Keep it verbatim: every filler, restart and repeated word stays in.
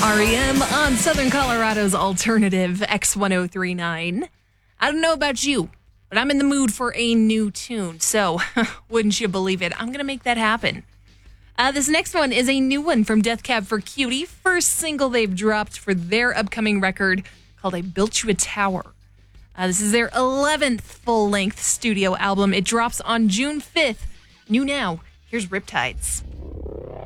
R E M on Southern Colorado's alternative X ten thirty-nine. I don't know about you, but I'm in the mood for a new tune. So, wouldn't you believe it? I'm going to make that happen. Uh, this next one is a new one from Death Cab for Cutie. First single they've dropped for their upcoming record called I Built You a Tower. Uh, this is their eleventh full-length studio album. It drops on June fifth. New now, here's Riptides.